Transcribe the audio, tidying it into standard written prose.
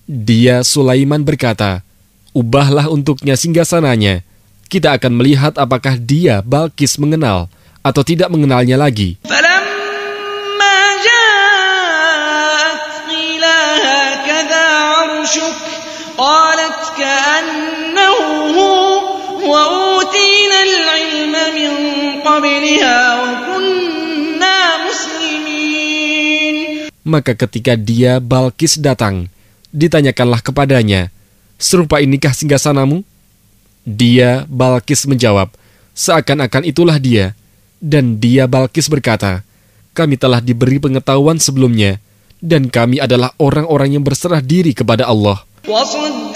Dia Sulaiman berkata, ubahlah untuknya singgasananya. Kita akan melihat apakah dia Balkis mengenal atau tidak mengenalnya lagi. فلما جاءت قيل هكذا عرشك قالت كأنه هو وأوتينا العلم من قبلها وكنا مسلمين. Maka ketika dia Balkis datang, ditanyakanlah kepadanya, serupa inikah singgasanamu? Dia Balkis menjawab, seakan-akan itulah dia. Dan dia Balkis berkata, kami telah diberi pengetahuan sebelumnya, dan kami adalah orang-orang yang berserah diri kepada Allah.